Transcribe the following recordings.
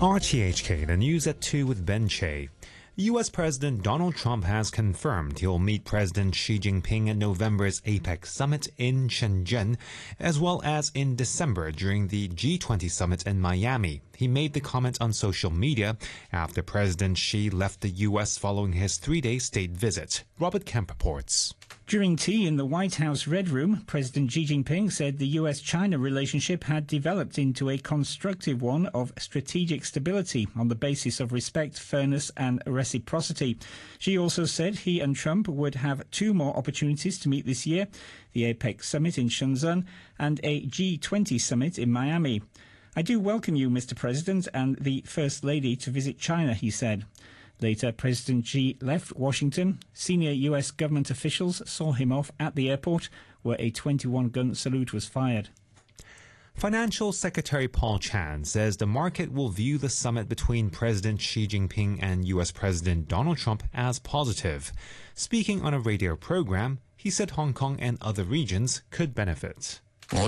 RTHK, the news at 2 with Ben Che. U.S. President Donald Trump has confirmed he'll meet President Xi Jinping at November's APEC summit in Shenzhen, as well as in December during the G20 summit in Miami. He made the comment on social media after President Xi left the U.S. following his 3-day state visit. Robert Kemp reports. During tea in the White House Red Room, President Xi Jinping said the US-China relationship had developed into a constructive one of strategic stability on the basis of respect, fairness and reciprocity. Xi also said he and Trump would have 2 more opportunities to meet this year, the APEC summit in Shenzhen and a G20 summit in Miami. "I do welcome you, Mr. President, and the First Lady to visit China," he said. Later, President Xi left Washington. Senior U.S. government officials saw him off at the airport, where a 21-gun salute was fired. Financial Secretary Paul Chan says the market will view the summit between President Xi Jinping and U.S. President Donald Trump as positive. Speaking on a radio program, he said Hong Kong and other regions could benefit.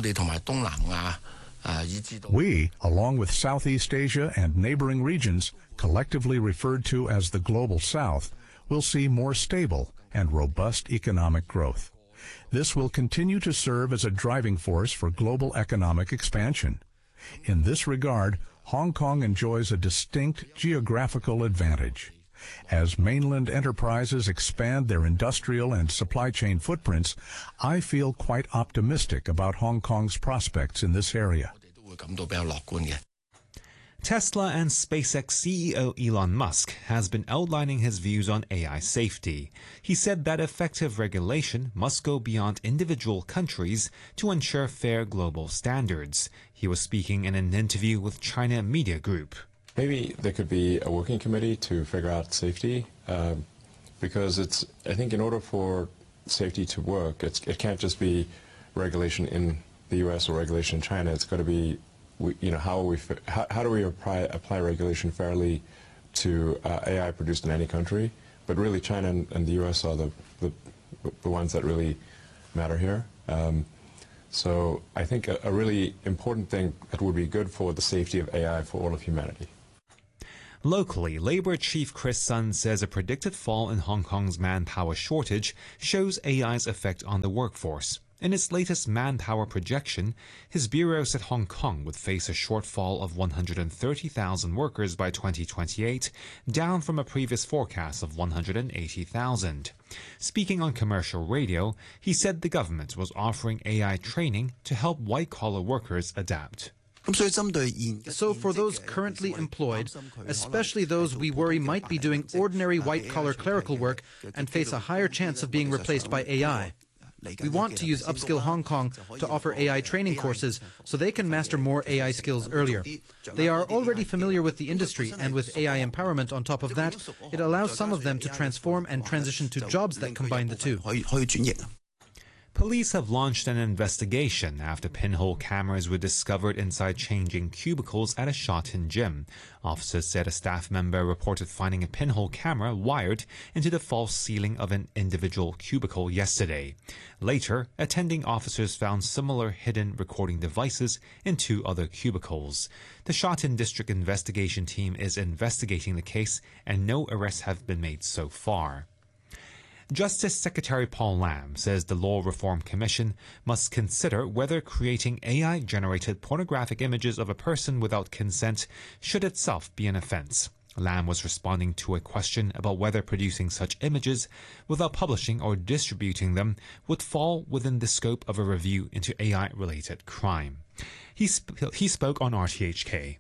We, along with Southeast Asia and neighboring regions, collectively referred to as the Global South, will see more stable and robust economic growth. This will continue to serve as a driving force for global economic expansion. In this regard, Hong Kong enjoys a distinct geographical advantage. As mainland enterprises expand their industrial and supply chain footprints, I feel quite optimistic about Hong Kong's prospects in this area. Tesla and SpaceX CEO Elon Musk has been outlining his views on AI safety. He said that effective regulation must go beyond individual countries to ensure fair global standards. He was speaking in an interview with China Media Group. Maybe there could be a working committee to figure out safety, because I think in order for safety to work, it can't just be regulation in the U.S. or regulation in China. It's got to be, how do we apply regulation fairly to AI produced in any country? But really, China and the U.S. are the ones that really matter here. So I think a really important thing that would be good for the safety of AI for all of humanity. Locally, Labour Chief Chris Sun says a predicted fall in Hong Kong's manpower shortage shows AI's effect on the workforce. In its latest manpower projection, his bureau said Hong Kong would face a shortfall of 130,000 workers by 2028, down from a previous forecast of 180,000. Speaking on commercial radio, he said the government was offering AI training to help white-collar workers adapt. So for those currently employed, especially those we worry might be doing ordinary white-collar clerical work and face a higher chance of being replaced by AI, we want to use Upskill Hong Kong to offer AI training courses so they can master more AI skills earlier. They are already familiar with the industry, and with AI empowerment on top of that, it allows some of them to transform and transition to jobs that combine the two. Police have launched an investigation after pinhole cameras were discovered inside changing cubicles at a Sha Tin gym. Officers said a staff member reported finding a pinhole camera wired into the false ceiling of an individual cubicle yesterday. Later, attending officers found similar hidden recording devices in 2 other cubicles. The Sha Tin District Investigation Team is investigating the case, and no arrests have been made so far. Justice Secretary Paul Lam says the Law Reform Commission must consider whether creating AI-generated pornographic images of a person without consent should itself be an offense. Lam was responding to a question about whether producing such images without publishing or distributing them would fall within the scope of a review into AI-related crime. He spoke on RTHK.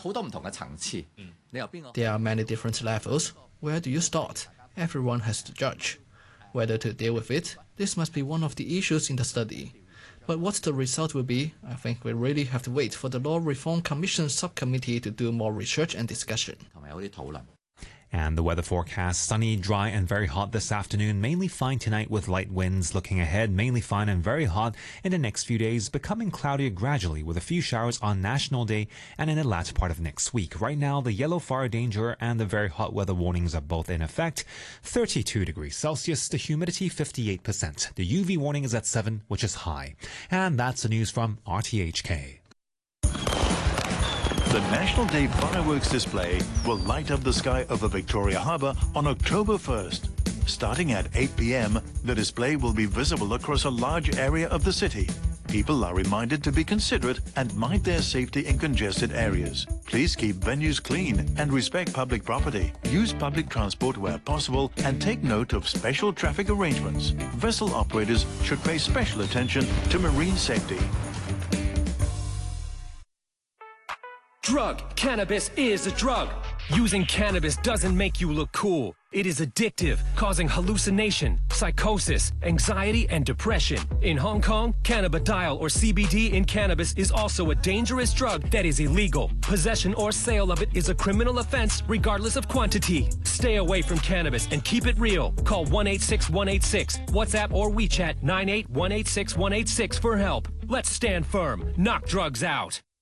There are many different levels. Where do you start? Everyone has to judge whether to deal with it. This must be one of the issues in the study. But what the result will be, I think we really have to wait for the Law Reform Commission subcommittee to do more research and discussion. And the weather forecast, sunny, dry and very hot this afternoon, mainly fine tonight with light winds. Looking ahead, mainly fine and very hot in the next few days, becoming cloudier gradually with a few showers on National Day and in the latter part of next week. Right now, the yellow fire danger and the very hot weather warnings are both in effect. 32 degrees Celsius, the humidity 58%. The UV warning is at 7, which is high. And that's the news from RTHK. The National Day fireworks display will light up the sky over Victoria Harbour on October 1st. Starting at 8 p.m, the display will be visible across a large area of the city. People are reminded to be considerate and mind their safety in congested areas. Please keep venues clean and respect public property. Use public transport where possible and take note of special traffic arrangements. Vessel operators should pay special attention to marine safety. Drug. Cannabis is a drug. Using cannabis doesn't make you look cool. It is addictive, causing hallucination, psychosis, anxiety, and depression. In Hong Kong, cannabidiol or CBD in cannabis is also a dangerous drug that is illegal. Possession or sale of it is a criminal offense regardless of quantity. Stay away from cannabis and keep it real. Call 186-186, WhatsApp or WeChat 98-186-186 for help. Let's stand firm. Knock drugs out.